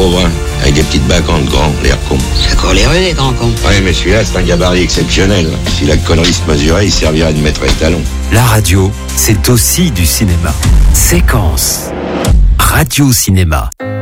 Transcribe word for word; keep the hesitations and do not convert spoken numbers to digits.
pauvre, hein, avec des petites bacantes grands, l'air con. Ça court les rues, les grands cons. Ouais, mais celui-là, c'est un gabarit exceptionnel. Si la connerie se mesurait, il servirait de maître étalon. La radio, c'est aussi du cinéma. Séquence. Radio Cinéma.